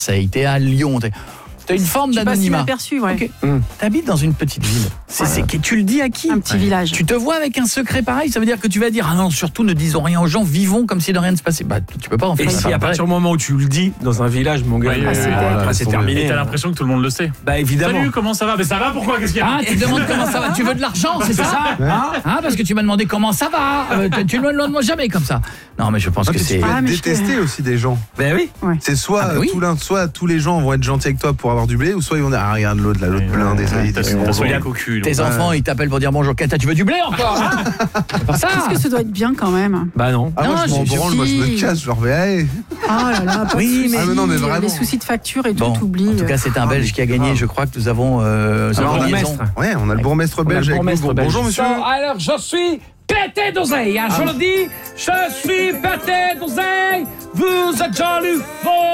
T'es à Lyon, t'as une forme d'anonymat. Tu passes inaperçu, ouais. Okay. T'habites dans une petite ville. Tu le dis à qui? Un petit village. Tu te vois avec un secret pareil, ça veut dire que tu vas dire ah non, surtout ne disons rien aux gens, vivons comme si de rien ne se passait. Bah tu peux pas en fait. Et si à partir du moment où tu le dis dans un village, mon gars, c'est terminé. Et t'as l'impression que tout le monde le sait. Bah évidemment. Salut, comment ça va? Mais ça va, pourquoi? Qu'est-ce qu'il y a? Ah, tu te demandes comment ça va? Tu veux de l'argent, c'est ça? Parce que tu m'as demandé comment ça va. Tu ne me demandes jamais comme ça. Non, mais je pense que c'est. Tu vas détester aussi des gens. Ben oui. C'est soit tous les gens vont être gentils avec toi pour avoir du blé, ou soit ils vont dire ah regarde l'autre blindé, ça y est. Tes enfants ils t'appellent pour dire bonjour, Kata, tu veux du blé encore? C'est pas ça. Est-ce que ça doit être bien quand même? Bah non. Ah, moi je m'en branle, moi je me casse, genre mais oh là là, pas de soucis. Non, mais vraiment. Les soucis de facture et tout, bon, t'oublies. En tout cas, c'est un Belge qui a gagné. Je crois que nous avons bourgmestre. Ouais, on a le bourgmestre belge avec nous. Bonjour monsieur. Alors, je suis pété d'oseille, je le dis, je suis pété d'oseille. Vous êtes jaloux,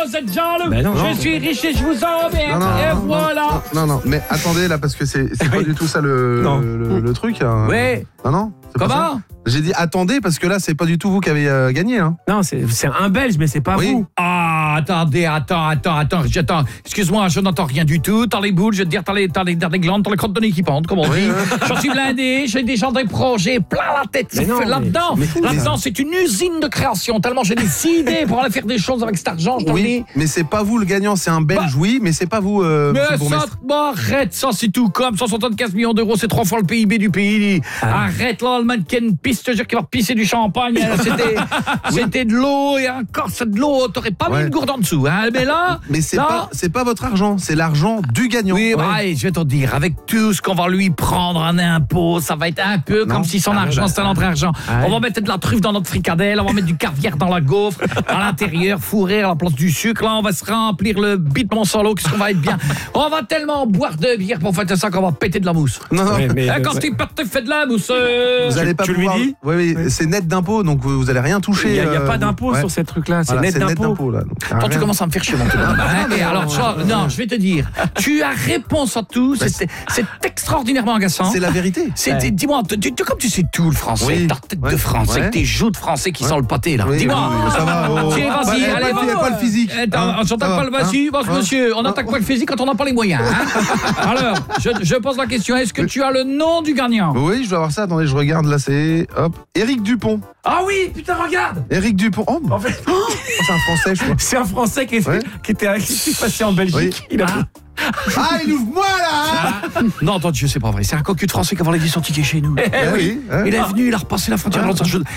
je suis riche et je vous emmerde, et voilà. Non, mais attendez là, parce que c'est pas du tout ça le truc. Oui. Non. Comment? J'ai dit attendez, parce que là, c'est pas du tout vous qui avez gagné. Hein. Non, c'est un Belge, mais c'est pas vous. Ah, attendez, attends. Excuse-moi, je n'entends rien du tout. T'as les boules, je veux te dire, t'as les glandes, t'as les crottes de nez qui pendent, comme on dit. Je suis blindé, j'ai déjà des projets plein la tête. Là-dedans, c'est une usine de création, tellement j'ai des idées pour aller faire des choses avec cet argent, je t'en dis. Mais c'est pas vous le gagnant, c'est un Belge, mais c'est pas vous, mais ça, arrête, ça c'est tout comme 175 millions d'euros, c'est 3 fois le PIB du pays. Arrête là, le mannequin pisse, je te jure qu'il va pisser du champagne. C'était de l'eau, et encore c'est de l'eau, t'aurais pas mis une gourde en dessous. Mais là... Mais c'est pas votre argent, c'est l'argent du gagnant. Oui, je vais te dire, avec tout ce qu'on va lui prendre en impôt, ça va être un peu comme si son argent c'était notre argent. On va mettre de la truffe dans notre fricadelle, on va mettre du caviar dans la gaufre, à l'intérieur, fourrer à la place du sucre, là on va se remplir le bit mon solo, qu'est-ce qu'on va être bien. On va tellement boire de bière pour fêter ça qu'on va péter de la mousse. Non. Quand tu fais de la mousse... Vous allez pas tu lui dis? Oui, c'est net d'impôt, donc vous allez rien toucher. Il n'y a pas d'impôt sur ces trucs-là, c'est net d'impôt. Quand tu commences à me faire chier, mon et alors, je vais te dire, tu as réponse à tout, c'est extraordinairement agaçant. C'est la vérité. Dis-moi, comme tu sais tout le français, ta tête de français, avec tes joues de français qui sent le pâté, là. Dis-moi. Ça va. Vas-y, allez, il n'y a pas le physique. On n'attaque pas le vas-y, monsieur, on n'attaque pas le physique quand on n'a pas les moyens. Alors, je pose la question, est-ce que tu as le nom du gagnant? Oui, je dois avoir ça, attendez, je regarde, là c'est, Éric Dupont. Ah oui, putain, regarde. Éric Dupont. En fait, c'est un Français, je crois. C'est un Français qui était passé en Belgique. Il ouvre-moi là. Non, attends, c'est pas vrai. C'est un cocu de Français qui a volé son ticket chez nous. Il est venu, il a repassé la frontière.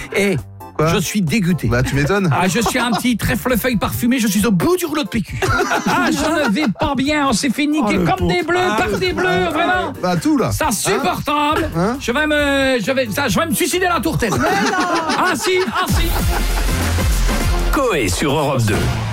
Je suis dégoûté. Bah tu m'étonnes. Je suis un petit trèfle-feuille parfumé, je suis au bout du rouleau de PQ. Je ne vais pas bien, on s'est fait niquer comme des bleus, par des bleus, vraiment. Bah tout là. C'est insupportable. Je vais me suicider à la tourtelle. Ah si. Coé sur Europe 2.